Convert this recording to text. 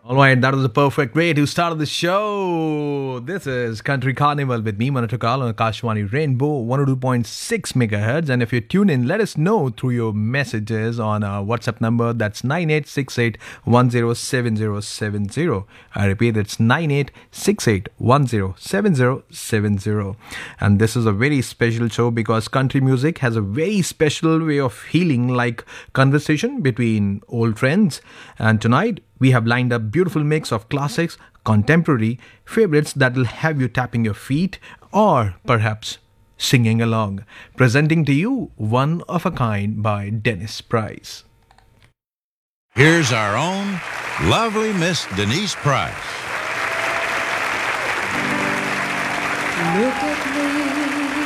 All right, that was a perfect way to start the show. This is Country Carnival with me, Manatukal, on Akashwani Rainbow 102.6 megahertz. And if you tune in, let us know through your messages on our WhatsApp number. That's 9868107070. I repeat, it's 9868107070. And this is a very special show because country music has a very special way of healing, like conversation between old friends. And tonight, we have lined up beautiful mix of classics, contemporary favorites that will have you tapping your feet or perhaps singing along. Presenting to you One of a Kind by Dennis Price. Here's our own lovely Miss Denise Price. Look at